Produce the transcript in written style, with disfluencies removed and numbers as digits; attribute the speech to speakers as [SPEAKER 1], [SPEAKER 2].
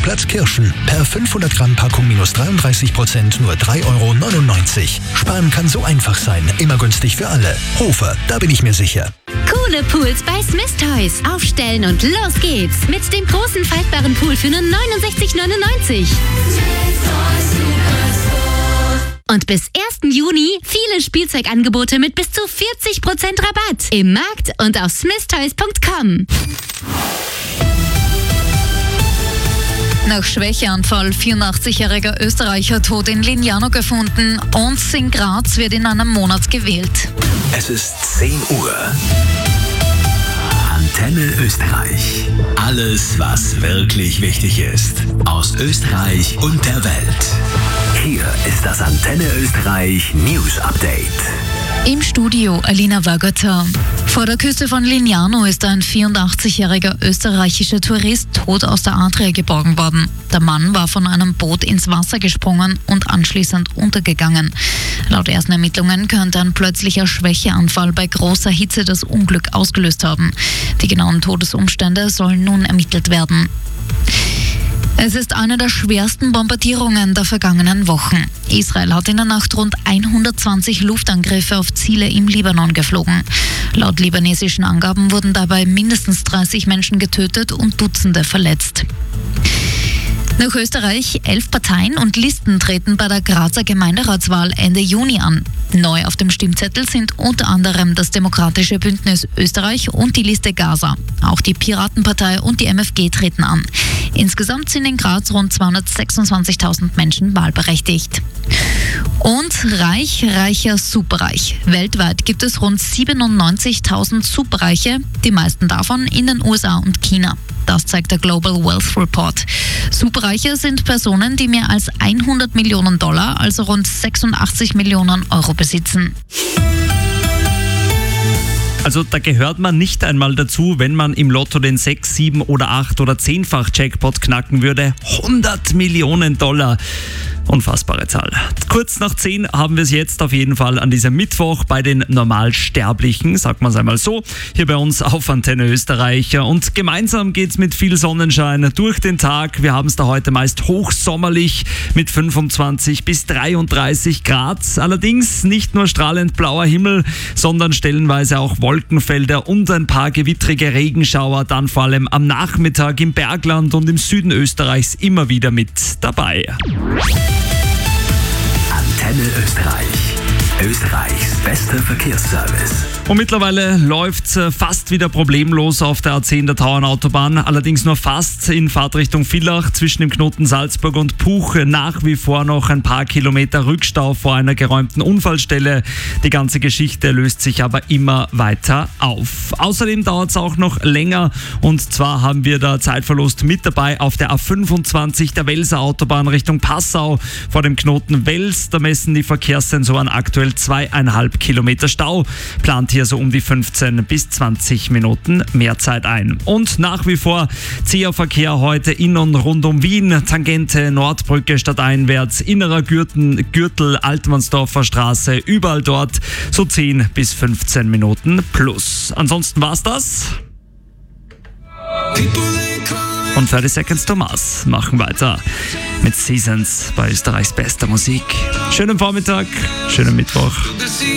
[SPEAKER 1] Marktplatz Kirschen. Per 500 Gramm Packung minus 33% nur 3,99 €. Sparen kann so einfach sein. Immer günstig für alle. Hofer, da bin ich mir sicher.
[SPEAKER 2] Coole Pools bei Smith Toys. Aufstellen und los geht's. Mit dem großen faltbaren Pool für nur 69,99 €. Und bis 1. Juni viele Spielzeugangebote mit bis zu 40% Rabatt. Im Markt und auf smithtoys.com.
[SPEAKER 3] Nach Schwächeanfall 84-jähriger Österreicher tot in Lignano gefunden und in Graz wird in einem Monat gewählt.
[SPEAKER 4] Es ist 10 Uhr. Antenne Österreich. Alles, was wirklich wichtig ist. Aus Österreich und der Welt. Hier ist das Antenne Österreich News Update.
[SPEAKER 3] Im Studio Alina Wagata. Vor der Küste von Lignano ist ein 84-jähriger österreichischer Tourist tot aus der Adria geborgen worden. Der Mann war von einem Boot ins Wasser gesprungen und anschließend untergegangen. Laut ersten Ermittlungen könnte ein plötzlicher Schwächeanfall bei großer Hitze das Unglück ausgelöst haben. Die genauen Todesumstände sollen nun ermittelt werden. Es ist eine der schwersten Bombardierungen der vergangenen Wochen. Israel hat in der Nacht rund 120 Luftangriffe auf Ziele im Libanon geflogen. Laut libanesischen Angaben wurden dabei mindestens 30 Menschen getötet und Dutzende verletzt. Nach Österreich 11 Parteien und Listen treten bei der Grazer Gemeinderatswahl Ende Juni an. Neu auf dem Stimmzettel sind unter anderem das Demokratische Bündnis Österreich und die Liste Gaza. Auch die Piratenpartei und die MFG treten an. Insgesamt sind in Graz rund 226.000 Menschen wahlberechtigt. Und reich, reicher, superreich. Weltweit gibt es rund 97.000 Superreiche, die meisten davon in den USA und China. Das zeigt der Global Wealth Report. Superreiche sind Personen, die mehr als $100 Millionen, also rund 86 Millionen Euro besitzen.
[SPEAKER 5] Also da gehört man nicht einmal dazu, wenn man im Lotto den 6, 7 oder 8 oder 10-fach Jackpot knacken würde. $100 Millionen. Unfassbare Zahl. Kurz nach 10 haben wir es jetzt auf jeden Fall an diesem Mittwoch bei den Normalsterblichen, sagt man es einmal so, hier bei uns auf Antenne Österreich. Und gemeinsam geht's mit viel Sonnenschein durch den Tag. Wir haben es da heute meist hochsommerlich mit 25 bis 33 Grad. Allerdings nicht nur strahlend blauer Himmel, sondern stellenweise auch Wolkenfelder und ein paar gewittrige Regenschauer, dann vor allem am Nachmittag im Bergland und im Süden Österreichs immer wieder mit dabei.
[SPEAKER 4] Antenne Österreich. Österreichs bester Verkehrsservice.
[SPEAKER 5] Und mittlerweile läuft's fast wieder problemlos auf der A10 der Tauernautobahn. Allerdings nur fast in Fahrtrichtung Villach zwischen dem Knoten Salzburg und Puch. Nach wie vor noch ein paar Kilometer Rückstau vor einer geräumten Unfallstelle. Die ganze Geschichte löst sich aber immer weiter auf. Außerdem dauert's auch noch länger. Und zwar haben wir da Zeitverlust mit dabei auf der A25 der Welser Autobahn Richtung Passau vor dem Knoten Wels. Da messen die Verkehrssensoren aktuell 2,5 Kilometer Stau. Plant hier so um die 15 bis 20 Minuten mehr Zeit ein. Und nach wie vor zäher Verkehr heute in und rund um Wien. Tangente, Nordbrücke stadteinwärts, innerer Gürtel, Altmannsdorfer Straße, überall dort so 10 bis 15 Minuten plus. Ansonsten war's das. Und 30 Seconds to Mars machen weiter mit Seasons bei Österreichs bester Musik. Schönen Vormittag, schönen Mittwoch.